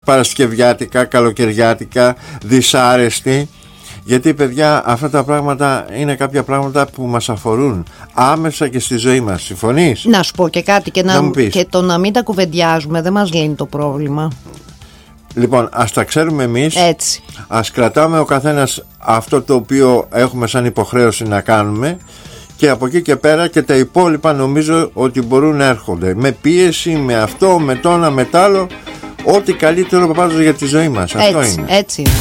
παρασκευιάτικα, καλοκαιριάτικα, δυσάρεστη. Γιατί, παιδιά, αυτά τα πράγματα είναι κάποια πράγματα που μας αφορούν άμεσα και στη ζωή μας. Συμφωνείς? Να σου πω και κάτι, και το να μην τα κουβεντιάζουμε δεν μας λύνει το πρόβλημα. Λοιπόν, ας τα ξέρουμε εμείς. Έτσι. Ας κρατάμε ο καθένας αυτό το οποίο έχουμε σαν υποχρέωση να κάνουμε. Και από εκεί και πέρα και τα υπόλοιπα νομίζω ότι μπορούν να έρχονται. Με πίεση, με αυτό, με το ένα, με το άλλο. Ό,τι καλύτερο πάντως για τη ζωή μας. Αυτό είναι. Έτσι.